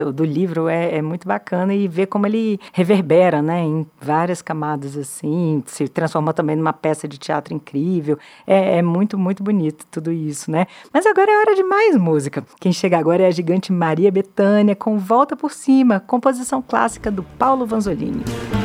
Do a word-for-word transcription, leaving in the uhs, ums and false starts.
do livro é, é muito bacana e ver como ele reverbera, né, em várias camadas, assim, se transformou também numa peça de teatro incrível. É, é muito, muito bonito tudo isso, né? Mas agora é hora de mais música. Quem chega agora é a gigante Maria Bethânia com Volta por Cima, composição clássica do Paulo Vanzolini.